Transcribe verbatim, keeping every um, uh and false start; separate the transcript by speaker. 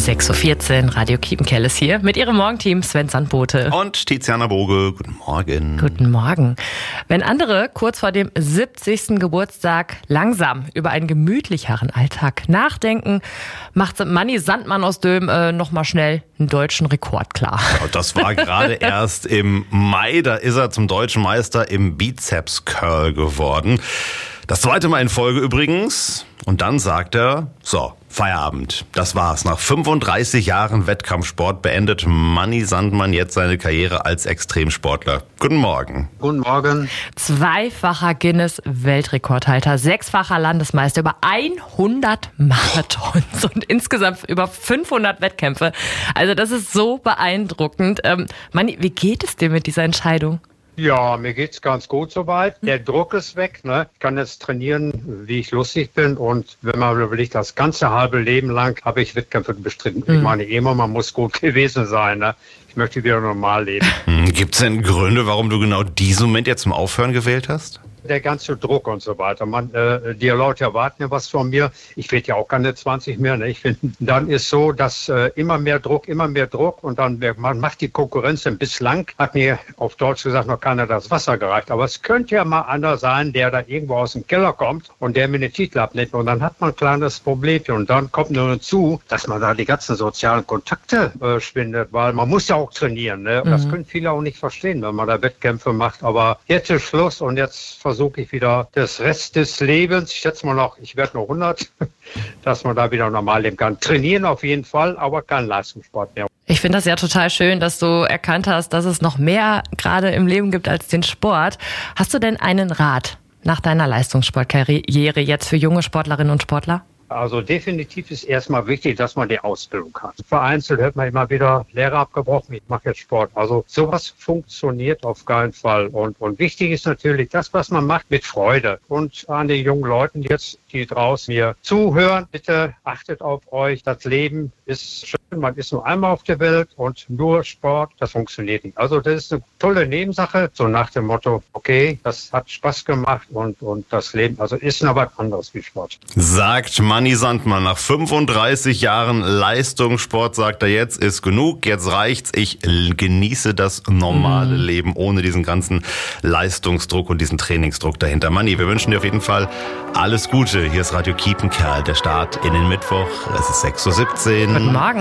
Speaker 1: sechs Uhr vierzehn, Radio Kiepenkerl ist hier mit ihrem Morgenteam Sven Sandbote.
Speaker 2: Und Tiziana Boge. Guten Morgen.
Speaker 1: Guten Morgen. Wenn andere kurz vor dem siebzigsten Geburtstag langsam über einen gemütlicheren Alltag nachdenken, macht Manni Sandmann aus Döhm äh, nochmal schnell einen deutschen Rekord klar.
Speaker 2: Das war gerade erst im Mai, da ist er zum deutschen Meister im Bizeps Curl geworden. Das zweite Mal in Folge übrigens. Und dann sagt er, so, Feierabend. Das war's. Nach fünfunddreißig Jahren Wettkampfsport beendet Manni Sandmann jetzt seine Karriere als Extremsportler. Guten Morgen.
Speaker 3: Guten Morgen.
Speaker 1: Zweifacher Guinness-Weltrekordhalter, sechsfacher Landesmeister, über hundert Marathons und insgesamt über fünfhundert Wettkämpfe. Also das ist so beeindruckend. Ähm, Manni, wie geht es dir mit dieser Entscheidung?
Speaker 3: Ja, mir geht's ganz gut soweit. Der Druck ist weg, ne? Ich kann jetzt trainieren, wie ich lustig bin. Und wenn man überlegt, das ganze halbe Leben lang habe ich Wettkämpfe bestritten. Mhm. Ich meine immer, man muss gut gewesen sein, ne? Ich möchte wieder normal leben.
Speaker 2: Gibt's denn Gründe, warum du genau diesen Moment jetzt zum Aufhören gewählt hast?
Speaker 3: Der ganze Druck und so weiter. Man, äh, die Leute erwarten ja was von mir. Ich werde ja auch keine zwanzig mehr. Ne? Ich find, dann ist so, dass äh, immer mehr Druck, immer mehr Druck und dann man macht die Konkurrenz. Denn bislang hat mir auf Deutsch gesagt noch keiner das Wasser gereicht. Aber es könnte ja mal einer sein, der da irgendwo aus dem Keller kommt und der mir den Titel abnimmt. Und dann hat man ein kleines Problem. Und dann kommt nur dazu, dass man da die ganzen sozialen Kontakte äh, schwindet, weil man muss ja auch trainieren. Ne? Und mhm. das können viele auch nicht verstehen, wenn man da Wettkämpfe macht. Aber jetzt ist Schluss und jetzt versuche ich wieder das Rest des Lebens, ich schätze mal noch, ich werde noch hundert, dass man da wieder normal leben kann. Trainieren auf jeden Fall, aber kein Leistungssport mehr.
Speaker 1: Ich finde das ja total schön, dass du erkannt hast, dass es noch mehr gerade im Leben gibt als den Sport. Hast du denn einen Rat nach deiner Leistungssportkarriere jetzt für junge Sportlerinnen und Sportler?
Speaker 3: Also definitiv ist erstmal wichtig, dass man die Ausbildung hat. Vereinzelt hört man immer wieder, Lehrer abgebrochen, ich mache jetzt Sport. Also sowas funktioniert auf keinen Fall. Und, und wichtig ist natürlich das, was man macht, mit Freude. Und an die jungen Leuten jetzt, die draußen mir zuhören, bitte achtet auf euch. Das Leben ist schön, man ist nur einmal auf der Welt und nur Sport, das funktioniert nicht. Also das ist eine tolle Nebensache, so nach dem Motto, okay, das hat Spaß gemacht und, und das Leben, also ist noch was anderes wie Sport.
Speaker 2: Sagt Manni Sandmann, nach fünfunddreißig Jahren Leistungssport sagt er jetzt, ist genug, jetzt reicht's, ich genieße das normale mhm. Leben ohne diesen ganzen Leistungsdruck und diesen Trainingsdruck dahinter. Manni, wir wünschen dir auf jeden Fall alles Gute. Hier ist Radio Kiepenkerl, der Start in den Mittwoch. Es ist sechs Uhr siebzehn.
Speaker 1: Guten Morgen.